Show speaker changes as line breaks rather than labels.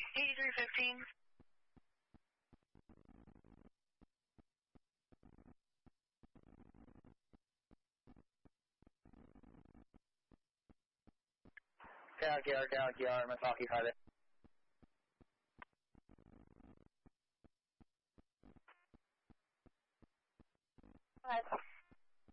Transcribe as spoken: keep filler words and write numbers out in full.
eighty-three fifteen.
Down K R, down K R, Masaki Pilot.
Alright.